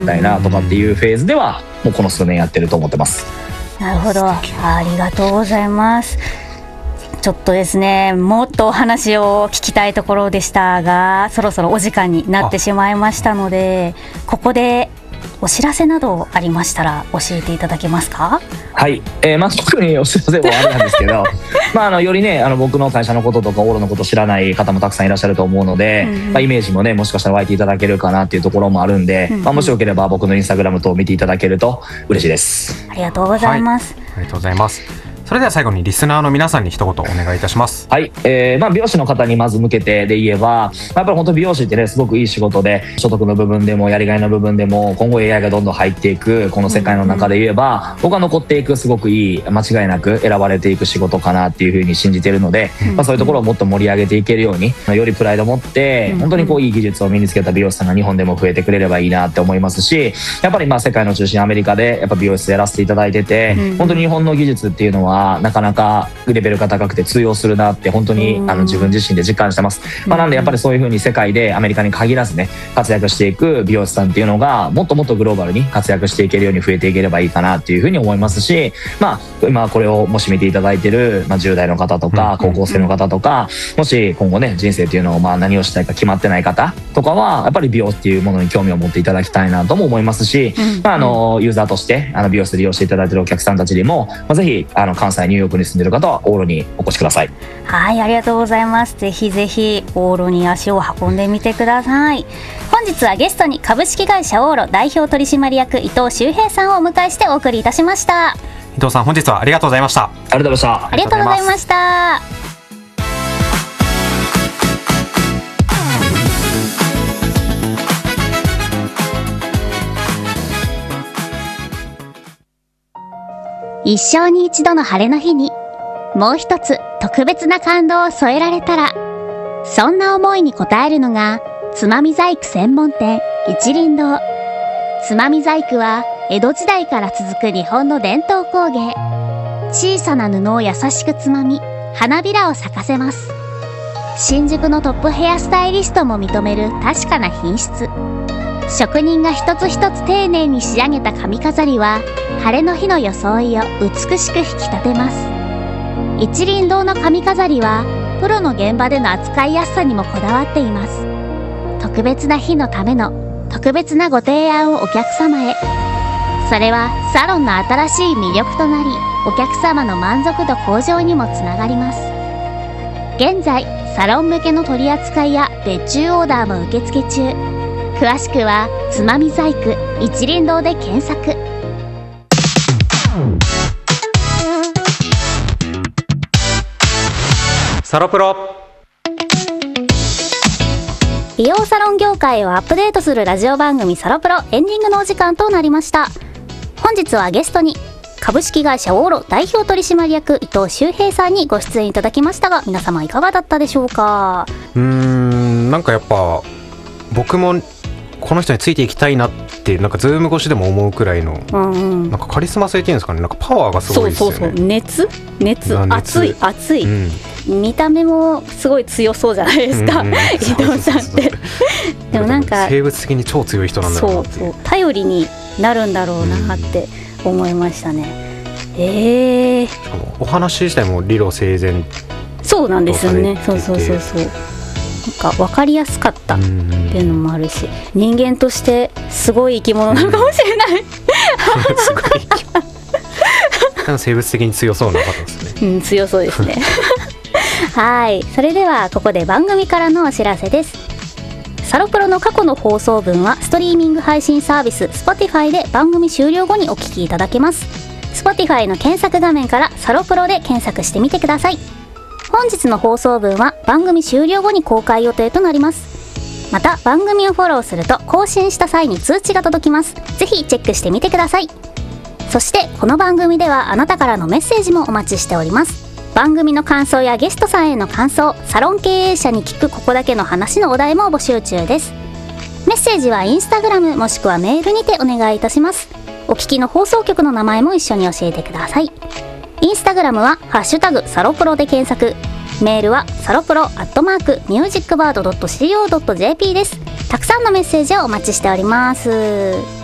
たいなとかっていうフェーズではもうこの数年やってると思ってます。 なるほど、ありがとうございます。ちょっとですね、もっとお話を聞きたいところでしたが、そろそろお時間になってしまいましたので、ここでお知らせなどありましたら教えていただけますか？ はい、特にお知らせもあれなんですけどよりね僕の会社のこととかオーロのことを知らない方もたくさんいらっしゃると思うので、イメージもねもしかしたら湧いていただけるかなっていうところもあるんで、もしよければ僕のインスタグラム等を見ていただけると嬉しいです。 ありがとうございます、 ありがとうございます。それでは最後にリスナーの皆さんに一言お願いいたします。 はい、美容師の方にまず向けてで言えば、やっぱり本当美容師ってねすごくいい仕事で、所得の部分でもやりがいの部分でも今後 AI がどんどん入っていくこの世界の中で言えば、僕は残っていくすごくいい、間違いなく選ばれていく仕事かなっていうふうに信じているので、そういうところをもっと盛り上げていけるように、よりプライドを持って本当にいい技術を身につけた美容師さんが日本でも増えてくれればいいなって思いますし、やっぱり世界の中心アメリカでやっぱ美容室やらせていただいてて、本当に日本の技術っていうのはなかなかレベルが高くて通用するなって本当に自分自身で実感してます。なんでやっぱりそういう風に世界でアメリカに限らずね活躍していく美容師さんっていうのがもっともっとグローバルに活躍していけるように増えていければいいかなっていう風に思いますし、今これをもし見ていただいてる10代の方とか高校生の方とか、もし今後ね人生っていうのを何をしたいか決まってない方とかはやっぱり美容っていうものに興味を持っていただきたいなとも思いますし、ユーザーとして美容室で利用していただいてるお客さんたちにもぜひ関西ニューヨークに住んでる方はオーロにお越しください。 はい、ありがとうございます。ぜひぜひオーロに足を運んでみてください。本日はゲストに株式会社オーロ代表取締役伊藤修平さんをお迎えしてお送りいたしました。 伊藤さん、本日はありがとうございました。 ありがとうございました。 ありがとうございました。 一生に一度の晴れの日にもう一つ特別な感動を添えられたら、そんな思いに応えるのがつまみ細工専門店一輪堂。つまみ細工は江戸時代から続く日本の伝統工芸。小さな布を優しくつまみ花びらを咲かせます。新宿のトップヘアスタイリストも認める確かな品質。職人が一つ一つ丁寧に仕上げた髪飾りは晴れの日の装いを美しく引き立てます。一輪堂の髪飾りはプロの現場での扱いやすさにもこだわっています。特別な日のための特別なご提案をお客様へ。それはサロンの新しい魅力となり、お客様の満足度向上にもつながります。現在サロン向けの取り扱いや別注オーダーも受付中。詳しくはつまみ細工一輪堂で検索。 サロプロ。 美容サロン業界をアップデートするラジオ番組サロプロ、エンディングのお時間となりました。本日はゲストに株式会社オーロ代表取締役伊藤修平さんにご出演いただきましたが、皆様いかがだったでしょうか？ なんかやっぱ僕もこの人についていきたいなってなんかズーム越しでも思うくらいの、なんかカリスマ性っていうんですかね、なんかパワーがすごいですよね。 そう熱熱い、見た目もすごい強そうじゃないですか、伊藤さんってでもなんか生物的に超強い人なんだろうなっていう、 頼りになるんだろうなって思いましたね。 しかもお話自体も理路整然。 そうなんですよね。そうなんか分かりやすかったっていうのもあるし、人間としてすごい生き物なのかもしれない、 すごい生き物生物的に強そうな方ですね。 強そうですねはい、それではここで番組からのお知らせです。サロプロの過去の放送分はストリーミング配信サービス Spotify で番組終了後にお聞きいただけます。 Spotify の検索画面からサロプロで検索してみてください。本日の放送分は番組終了後に公開予定となります。また番組をフォローすると更新した際に通知が届きます。ぜひチェックしてみてください。そしてこの番組ではあなたからのメッセージもお待ちしております。番組の感想やゲストさんへの感想、サロン経営者に聞くここだけの話のお題も募集中です。メッセージはインスタグラムもしくはメールにてお願いいたします。お聞きの放送局の名前も一緒に教えてください。インスタグラムはハッシュタグサロプロで検索、メールはサロプロ@musicbird.co.jp です。たくさんのメッセージをお待ちしております。